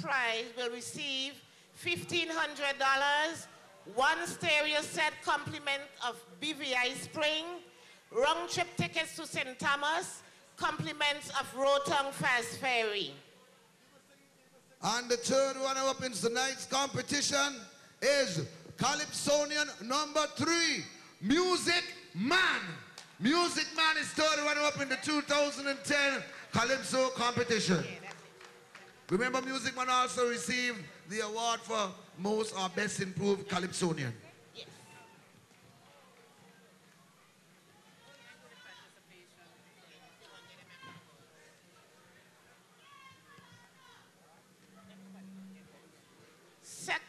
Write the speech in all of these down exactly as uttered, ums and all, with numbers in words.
prize will receive fifteen hundred dollars, one stereo set compliment of B V I Spring, round trip tickets to Saint Thomas, compliments of Rotong Fast Ferry. And the third runner-up in tonight's competition is Calypsonian number three, Music Man. Music Man is third runner-up in the two thousand ten Calypso competition. Remember, Music Man also received the award for most or best improved Calypsonian. Yes. Sec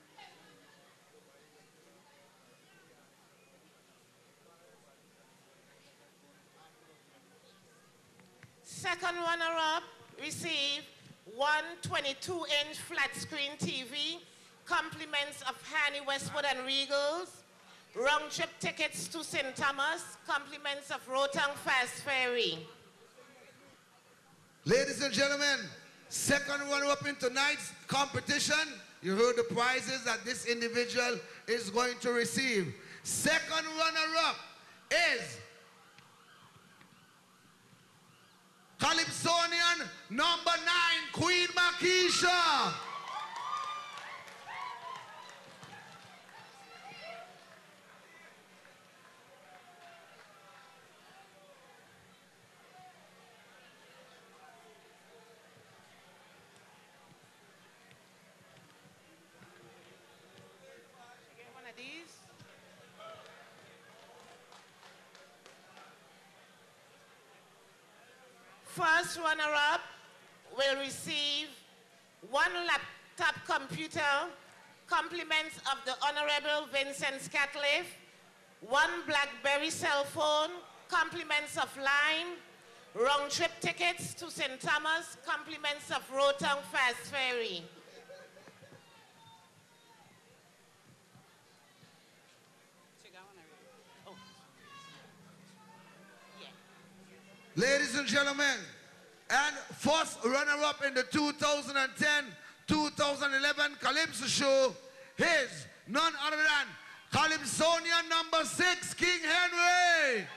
Second runner-up received one twenty-two inch flat screen T V, compliments of Hanny Westwood and Regals, round trip tickets to Saint Thomas, compliments of Rotong Fast Ferry. Ladies and gentlemen, second runner-up in tonight's competition, you heard the prizes that this individual is going to receive. Second runner-up is Calypsonian number nine, Queen Makisha. Get one of these. First runner-up will receive one laptop computer, compliments of the Honorable Vincent Scatliff, one BlackBerry cell phone, compliments of Lime, round-trip tickets to Saint Thomas, compliments of Rotong Fast Ferry. Ladies and gentlemen, and first runner-up in the two thousand ten two thousand eleven Calypso show is none other than Calypsonian number six, King Henry.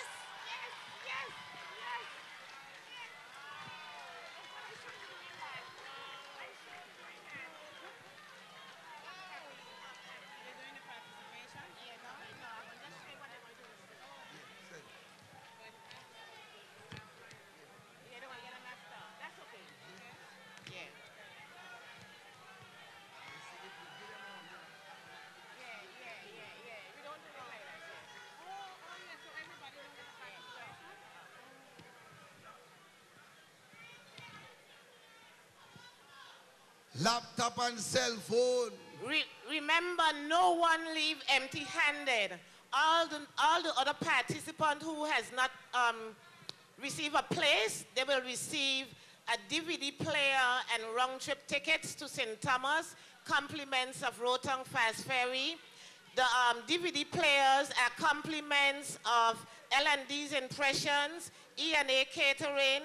Laptop and cell phone. Re remember, no one leave empty-handed. All the, all the other participants who has not um, received a place, they will receive a D V D player and round-trip tickets to Saint Thomas, compliments of Rotong Fast Ferry. The um, D V D players are compliments of L and D's Impressions, E and A Catering,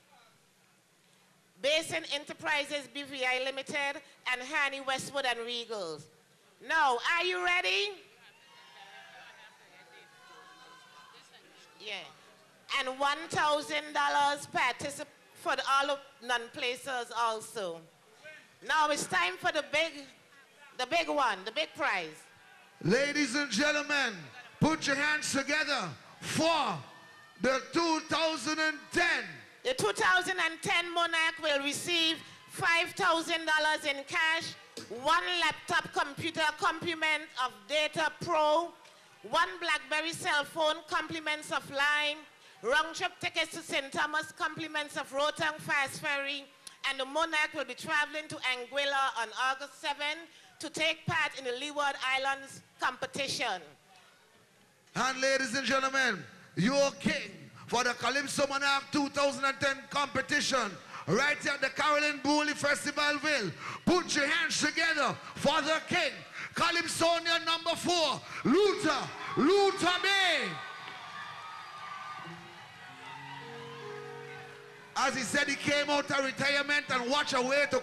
Basin Enterprises B V I Limited, and Hanny Westwood and Regals. Now, are you ready? Yeah. And one thousand dollars particip for the, all of non-placers also. Now it's time for the big, the big one, the big prize. Ladies and gentlemen, put your hands together for the two thousand ten. The two thousand ten Monarch will receive five thousand dollars in cash, one laptop computer complement of Data Pro, one BlackBerry cell phone compliments of Lime, round-trip tickets to Saint Thomas compliments of Rotong Fast Ferry, and the Monarch will be traveling to Anguilla on August seventh to take part in the Leeward Islands competition. And ladies and gentlemen, your king for the Calypso Monarch two thousand ten competition right here at the Carolyn Booley Festivalville. Put your hands together for the king, Calypsonian number four, Luther, Luther Bay. As he said, he came out of retirement and watched away to